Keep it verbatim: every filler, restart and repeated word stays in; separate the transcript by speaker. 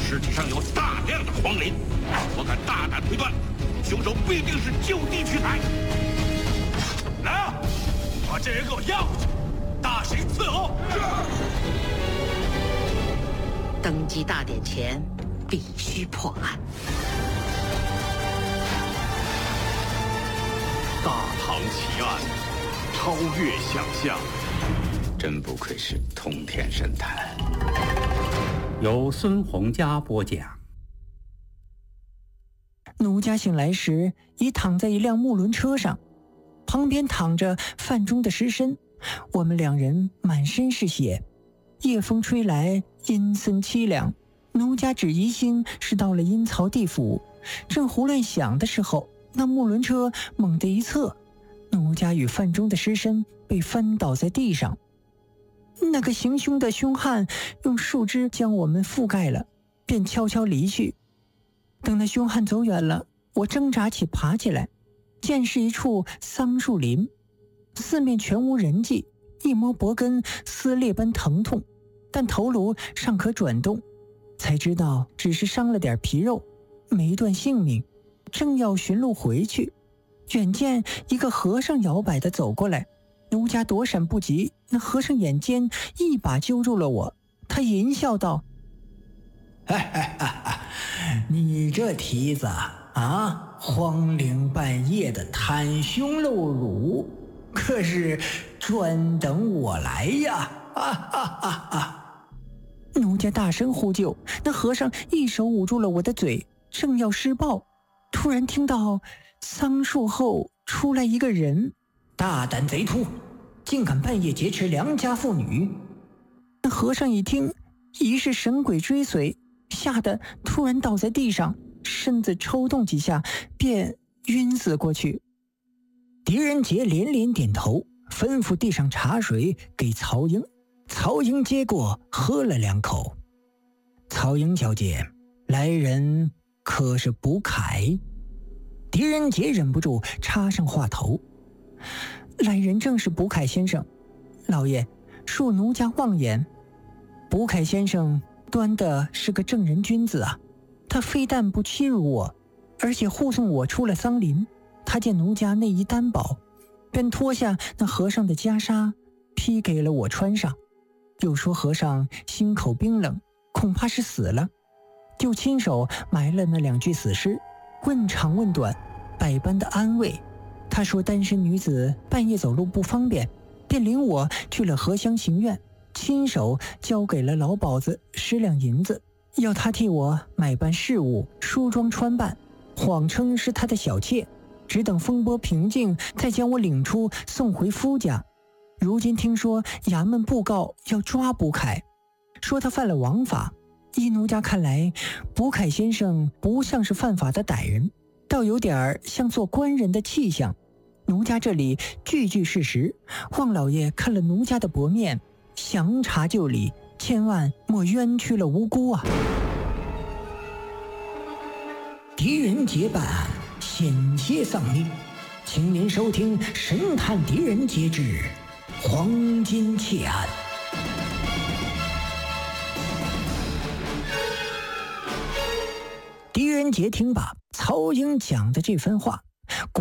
Speaker 1: 尸体上有大量的黄磷，我敢大胆推断，凶手必定是就地取材。来啊，把这人给我押回去，大刑伺候。
Speaker 2: 登基大典前，必须破案。
Speaker 3: 大唐奇案，超越想象。
Speaker 4: 真不愧是通天神探。
Speaker 5: 由孙洪佳播讲。
Speaker 6: 奴家醒来时已躺在一辆木轮车上，旁边躺着范中的尸身，我们两人满身是血，夜风吹来，阴森凄凉。奴家只疑心是到了阴曹地府，正胡乱想的时候，那木轮车猛地一侧，奴家与范中的尸身被翻倒在地上。那个行凶的凶悍用树枝将我们覆盖了，便悄悄离去。等那凶悍走远了，我挣扎起爬起来，见是一处桑树林，四面全无人迹，一摸脖根撕裂般疼痛，但头颅尚可转动，才知道只是伤了点皮肉，没断性命。正要寻路回去，远见一个和尚摇摆地走过来，奴家躲闪不及，那和尚眼尖一把揪住了我，他淫笑道：
Speaker 7: 哈哈哈哈，你这蹄子啊，荒岭半夜的袒胸露乳，可是专等我来呀！哈哈哈哈！
Speaker 6: 奴家大声呼救，那和尚一手捂住了我的嘴，正要施暴，突然听到桑树后出来一个人。
Speaker 7: 大胆贼徒，竟敢半夜劫持良家妇女！
Speaker 6: 那和尚一听，疑是神鬼追随，吓得突然倒在地上，身子抽动几下，便晕死过去。
Speaker 7: 狄仁杰连连点头，吩咐递上茶水给曹英。曹英接过，喝了两口。曹英小姐，来人可是卜凯？狄仁杰忍不住插上话头。
Speaker 6: 来人正是卜凯先生，老爷，恕奴家妄言。卜凯先生端的是个正人君子啊，他非但不欺辱我，而且护送我出了桑林。他见奴家内衣单薄，便脱下那和尚的袈裟披给了我穿上，又说和尚心口冰冷，恐怕是死了，就亲手埋了那两具死尸，问长问短，百般的安慰。他说单身女子半夜走路不方便，便领我去了荷香行院，亲手交给了老鸨子十两银子，要他替我买办事务，梳妆穿扮，谎称是他的小妾，只等风波平静，再将我领出送回夫家。如今听说衙门布告要抓卜凯，说他犯了王法。依奴家看来，卜凯先生不像是犯法的歹人，倒有点像做官人的气象。奴家这里句句事实，望老爷看了奴家的薄面，详查就理，千万莫冤屈了无辜啊！
Speaker 7: 狄仁杰办案，险些丧命，请您收听《神探狄仁杰之黄金窃案》。狄仁杰听罢曹英讲的这番话，